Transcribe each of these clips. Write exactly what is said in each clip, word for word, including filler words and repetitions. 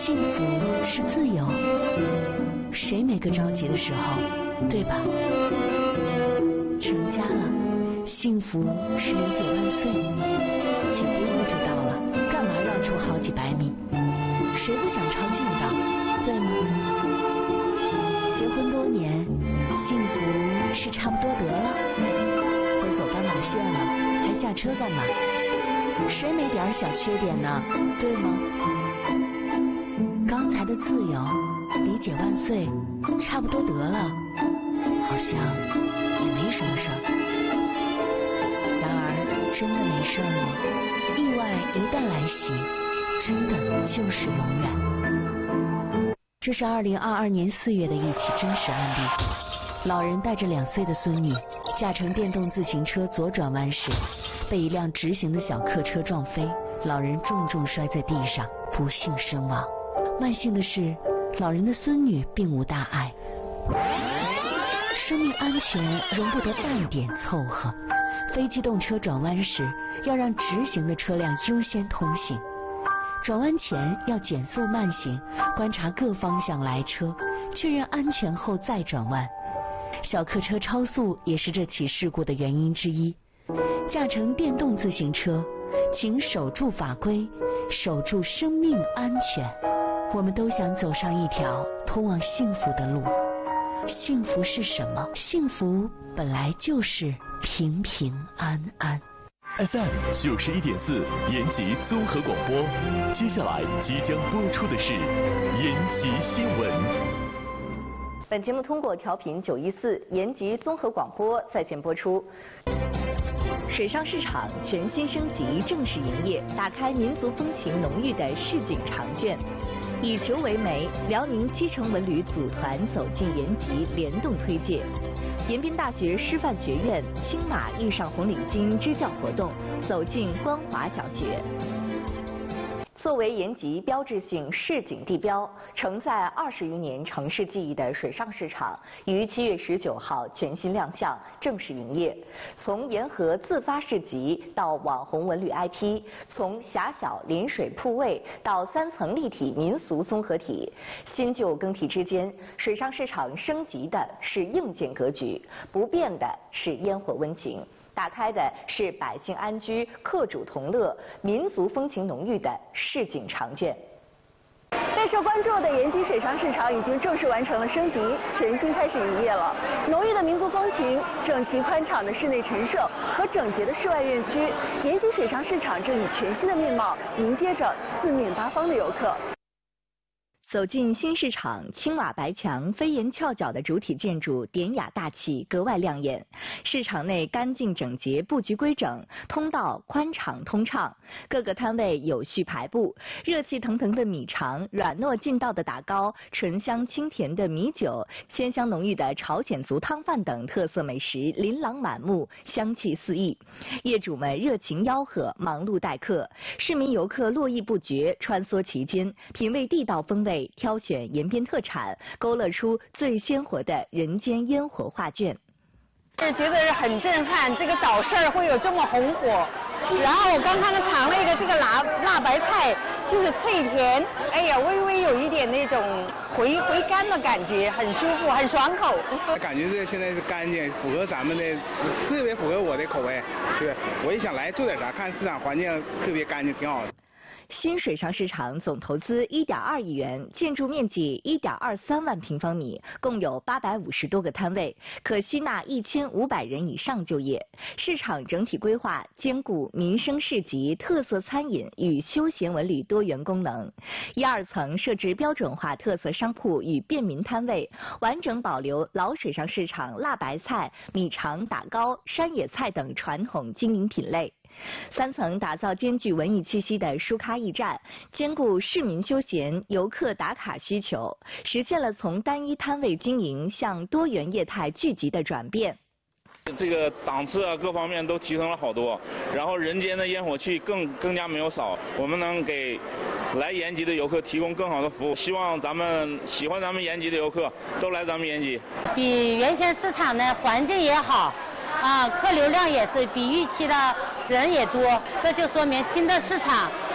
幸福是自由，谁没个着急的时候，对吧？成家了，幸福是理解万岁，结婚了就到了，干嘛绕出好几百米？谁不想抄近道，对吗？结婚多年，幸福是差不多得了，都走斑马线了，还下车干嘛？谁没点小缺点呢？对吗？刚才的自由，理解万岁，差不多得了，好像也没什么事儿。然而，真的没事儿吗？意外一旦来袭，真的就是永远。这是二零二二年四月的一起真实案例。老人带着两岁的孙女，驾乘电动自行车左转弯时，被一辆直行的小客车撞飞，老人重重摔在地上，不幸身亡。万幸的是，老人的孙女并无大碍。生命安全容不得半点凑合。非机动车转弯时，要让直行的车辆优先通行。转弯前要减速慢行，观察各方向来车，确认安全后再转弯。小客车超速也是这起事故的原因之一。驾乘电动自行车，请守住法规，守住生命安全。我们都想走上一条通往幸福的路。幸福是什么？幸福本来就是平平安安。 F M 九十一点四延吉综合广播，接下来即将播出的是延吉新闻。 本节目通过调频九一四延吉综合广播在线播出。水上市场全新升级，正式营业，打开民族风情浓郁的市井长卷。以球为媒，辽宁七成文旅组团走进延吉，联动推介。延边大学师范学院青马遇上红领巾支教活动，走进光华小学。作为延吉标志性市井地标，承载二十余年城市记忆的水上市场于七月十九号全新亮相，正式营业。从沿河自发市集到网红文旅 I P， 从狭小临水铺位到三层立体民俗综合体，新旧更替之间，水上市场升级的是硬件格局，不变的是烟火温情。打开的是百姓安居、客主同乐、民族风情浓郁的市井长卷。备受关注的延吉水上市场已经正式完成了升级，全新开始营业了。浓郁的民族风情、整齐宽敞的室内陈设和整洁的室外院区，延吉水上市场正以全新的面貌迎接着四面八方的游客。走进新市场，青瓦白墙、飞檐翘角的主体建筑典雅大气，格外亮眼。市场内干净整洁，布局规整，通道宽敞通畅，各个摊位有序排布。热气腾腾的米肠，软糯劲道的打糕，醇香清甜的米酒，鲜香浓郁的朝鲜族汤饭等特色美食琳琅满目，香气四溢。业主们热情吆喝，忙碌待客，市民游客络绎不绝，穿梭其间，品味地道风味。挑选延边特产，勾勒出最鲜活的人间烟火画卷。 是觉得很震撼，这个早市会有这么红火。然后我刚刚尝了一个这个辣辣白菜，就是脆甜，哎呀，微微有一点那种回回甘的感觉，很舒服，很爽口。 感觉这现在是干净，符合咱们的，特别符合我的口味。对，我也想来做点啥，看市场环境特别干净，挺好的。 新水上市场总投资一点二亿元，建筑面积一点二三万平方米，共有八百五十多个摊位，可吸纳一千五百人以上就业。市场整体规划兼顾民生市集、特色餐饮与休闲文旅多元功能。一二层设置标准化特色商铺与便民摊位，完整保留老水上市场辣白菜、米肠、打糕、山野菜等传统经营品类。三层打造兼具文艺气息的书咖驿站，兼顾市民休闲、游客打卡需求，实现了从单一摊位经营向多元业态聚集的转变。 这个档次啊，各方面都提升了好多，然后人间的烟火气更更加没有少。我们能给来延吉的游客提供更好的服务，希望咱们喜欢咱们延吉的游客都来咱们延吉。 比原先市场呢环境也好。啊，客流量也是比预期的人也多，这就说明新的市场客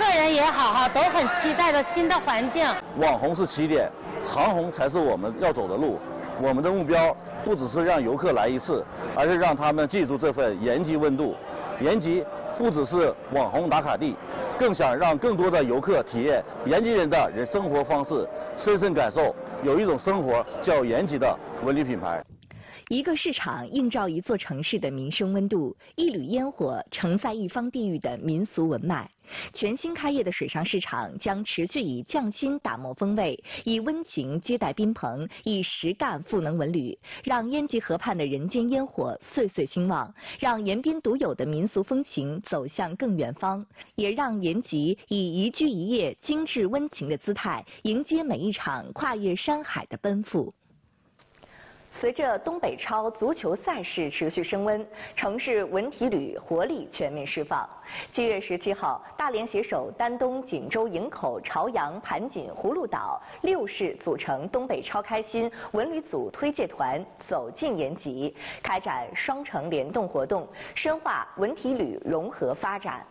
客人也好哈，都很期待的新的环境。 网红是起点，长红才是我们要走的路。我们的目标不只是让游客来一次，而是让他们记住这份延吉温度。延吉不只是网红打卡地，更想让更多的游客体验延吉人的人生活方式，深深感受有一种生活叫延吉的文旅品牌。 一个市场映照一座城市的民生温度，一缕烟火承载一方地域的民俗文脉。全新开业的水上市场将持续以匠心打磨风味，以温情接待宾朋，以实干赋能文旅，让延吉河畔的人间烟火岁岁兴旺，让延边独有的民俗风情走向更远方，也让延吉以一居一业精致温情的姿态，迎接每一场跨越山海的奔赴。随着东北超足球赛事持续升温，城市文体旅活力全面释放。七月十七号，大连携手丹东、锦州、营口、朝阳、盘锦、葫芦岛六市组成东北超开心文旅组推介团，走进延吉，开展双城联动活动，深化文体旅融合发展。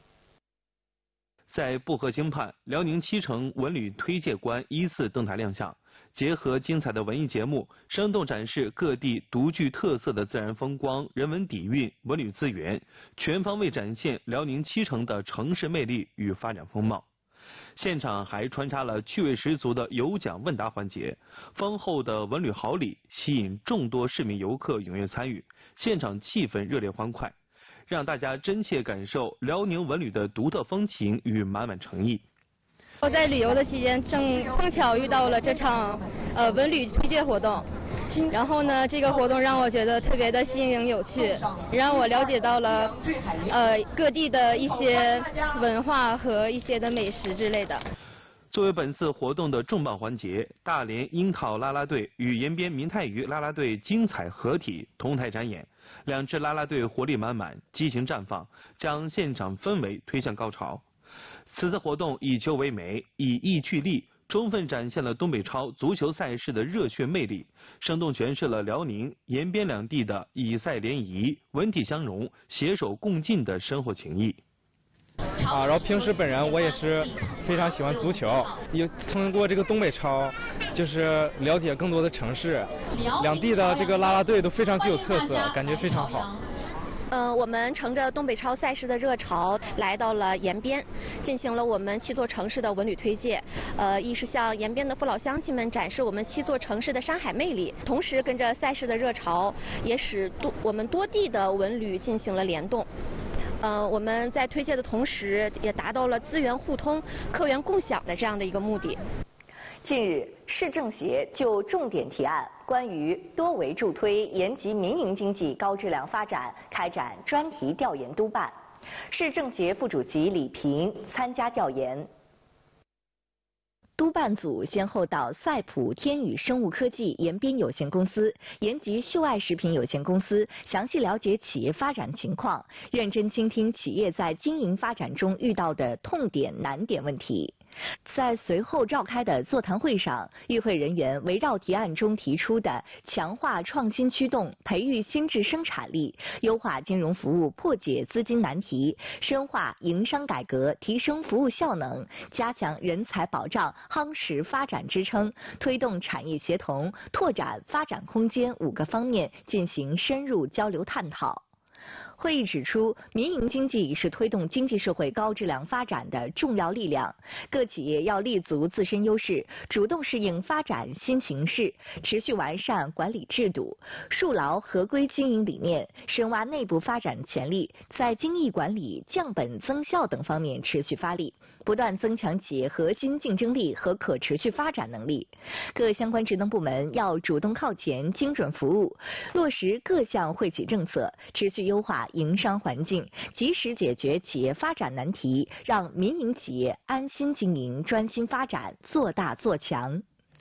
在步河京畔，辽宁七城文旅推介官依次登台亮相。结合精彩的文艺节目，生动展示各地独具特色的自然风光、人文底蕴、文旅资源，全方位展现辽宁七城的城市魅力与发展风貌。现场还穿插了趣味十足的有奖问答环节，丰厚的文旅好礼吸引众多市民游客踊跃参与，现场气氛热烈欢快，让大家真切感受辽宁文旅的独特风情与满满诚意。 我在旅游的期间正碰巧遇到了这场呃文旅推介活动，然后呢，这个活动让我觉得特别的新颖有趣，让我了解到了呃各地的一些文化和一些的美食之类的。 作为本次活动的重磅环节，大连樱桃啦啦队与延边民泰鱼啦啦队精彩合体同台展演，两支啦啦队活力满满，激情绽放，将现场氛围推向高潮。此次活动以球为媒，以艺聚力，充分展现了东北超足球赛事的热血魅力，生动诠释了辽宁、延边两地的以赛联谊、文体相融、携手共进的生活情谊。 啊，然后平时本人我也是非常喜欢足球，也通过这个东北超，就是了解更多的城市，两地的这个啦啦队都非常具有特色，感觉非常好。 呃，我们乘着东北超赛事的热潮来到了延边，进行了我们七座城市的文旅推介。呃，一是向延边的父老乡亲们展示我们七座城市的山海魅力，同时跟着赛事的热潮，也使多我们多地的文旅进行了联动。呃，我们在推介的同时，也达到了资源互通、客源共享的这样的一个目的。 近日，市政协就重点提案关于多维助推延吉民营经济高质量发展开展专题调研督办。市政协副主席李平参加调研。督办组先后到赛普天宇生物科技延边有限公司、延吉秀爱食品有限公司，详细了解企业发展情况，认真倾听企业在经营发展中遇到的痛点难点问题。在随后召开的座谈会上，与会人员围绕提案中提出的强化创新驱动、培育新质生产力、优化金融服务、破解资金难题、深化营商改革、提升服务效能、加强人才保障、夯实发展支撑、推动产业协同、拓展发展空间五个方面进行深入交流探讨。会议指出，民营经济是推动经济社会高质量发展的重要力量，各企业要立足自身优势，主动适应发展新形势，持续完善管理制度，树牢合规经营理念，深挖内部发展潜力，在精益管理、降本增效等方面持续发力，不断增强企业核心竞争力和可持续发展能力。各相关职能部门要主动靠前，精准服务，落实各项惠企政策，持续优化营商环境，及时解决企业发展难题，让民营企业安心经营、专心发展，做大做强。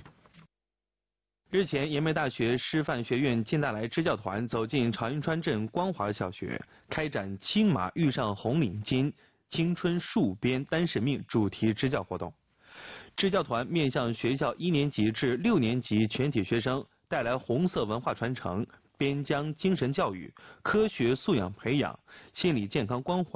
日前，延边大学师范学院金大来支教团走进长云川镇光华小学，开展青马遇上红领巾、青春戍边单使命主题支教活动。支教团面向学校一年级至六年级全体学生，带来红色文化传承、边疆精神教育、科学素养培养、心理健康关怀、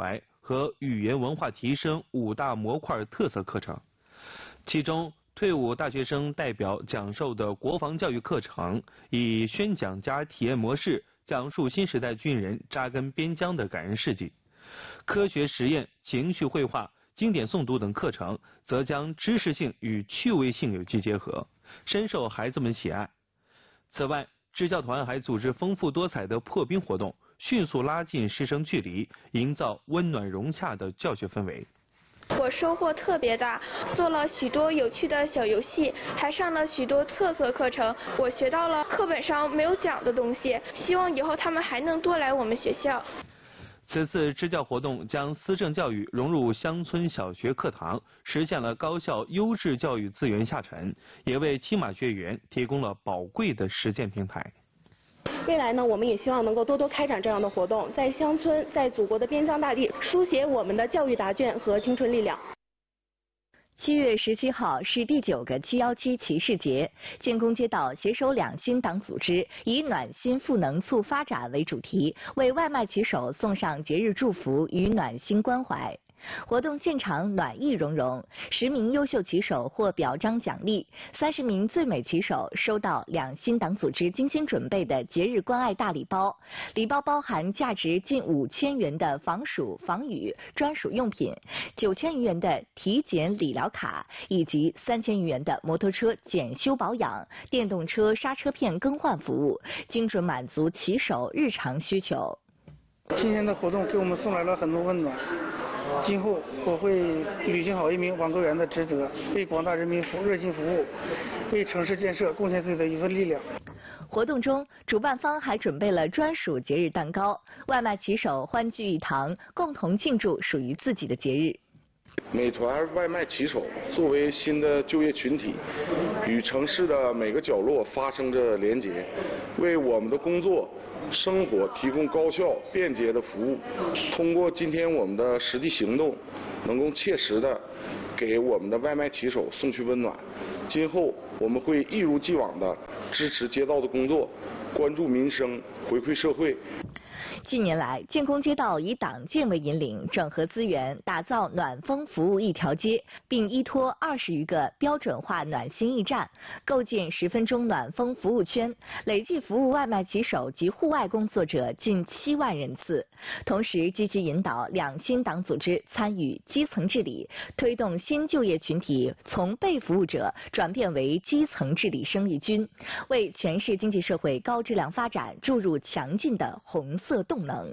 和语言文化提升五大模块特色课程。其中，退伍大学生代表讲授的国防教育课程，以宣讲加体验模式讲述新时代军人扎根边疆的感人事迹；科学实验、情绪绘画、经典诵读等课程，则将知识性与趣味性有机结合，深受孩子们喜爱。此外，支教团还组织丰富多彩的破冰活动，迅速拉近师生距离，营造温暖融洽的教学氛围。 我收获特别大，做了许多有趣的小游戏，还上了许多特色课程。我学到了课本上没有讲的东西，希望以后他们还能多来我们学校。 此次支教活动将思政教育融入乡村小学课堂，实现了高校优质教育资源下沉，也为骑马学员提供了宝贵的实践平台。 未来呢，我们也希望能够多多开展这样的活动，在乡村，在祖国的边疆大地，书写我们的教育答卷和青春力量。 七月十七号是第九个七一七骑士节，建功街道携手两新党组织，以暖心赋能促发展为主题，为外卖骑手送上节日祝福与暖心关怀。活动现场暖意融融，十名优秀骑手获表彰奖励，三十名最美骑手收到两新党组织精心准备的节日关爱大礼包，礼包包含价值近五千元的防暑防雨专属用品，九千余元的体检理疗卡，以及三千余元的摩托车检修保养、电动车刹车片更换服务，精准满足骑手日常需求。 今天的活动给我们送来了很多温暖，今后我会履行好一名网购员的职责，为广大人民服热心服务，为城市建设贡献自己的一份力量。 活动中，主办方还准备了专属节日蛋糕，外卖骑手欢聚一堂，共同庆祝属于自己的节日。 美团外卖骑手作为新的就业群体，与城市的每个角落发生着连结，为我们的工作生活提供高效便捷的服务。通过今天我们的实际行动，能够切实的给我们的外卖骑手送去温暖。今后我们会一如既往的支持街道的工作，关注民生，回馈社会。 近年来，建功街道以党建为引领，整合资源，打造暖风服务一条街，并依托二十余个标准化暖心驿站，构建十分钟暖风服务圈，累计服务外卖骑手及户外工作者近七万人次。同时，积极引导两新党组织参与基层治理，推动新就业群体从被服务者转变为基层治理生力军，为全市经济社会高质量发展注入强劲的红色动能。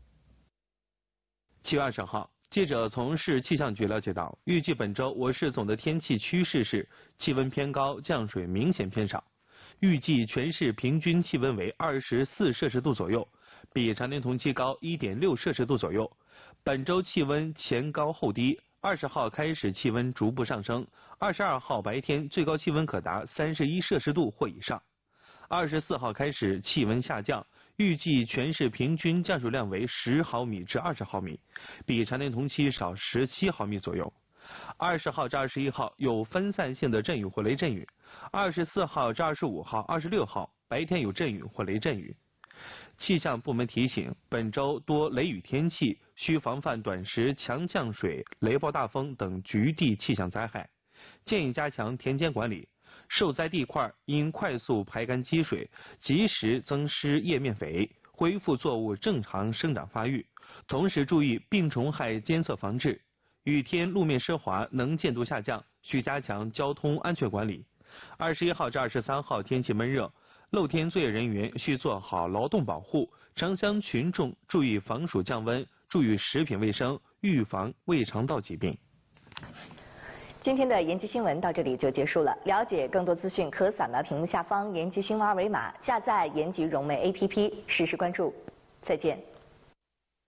七月二十号，记者从市气象局了解到，预计本周我市总的天气趋势是气温偏高，降水明显偏少。预计全市平均气温为二十四摄氏度左右，比常年同期高一点六摄氏度左右。本周气温前高后低，二十号开始气温逐步上升，二十二号白天最高气温可达三十一摄氏度或以上。二十四号开始气温下降，预计全市平均降水量为十毫米至二十毫米，比常年同期少十七毫米左右。二十号至二十一号有分散性的阵雨或雷阵雨，二十四号至二十五号、二十六号白天有阵雨或雷阵雨。气象部门提醒，本周多雷雨天气，需防范短时强降水、雷暴大风等局地气象灾害。建议加强田间管理，受灾地块应快速排干积水，及时增施叶面肥，恢复作物正常生长发育，同时注意病虫害监测防治。雨天路面湿滑，能见度下降，需加强交通安全管理。二十一号至二十三号天气闷热，露天作业人员需做好劳动保护，城乡群众注意防暑降温，注意食品卫生，预防胃肠道疾病。 今天的延吉新闻到这里就结束了。了解更多资讯，可扫描屏幕下方延吉新闻二维码，下载延吉融媒 A P P，实时关注。再见。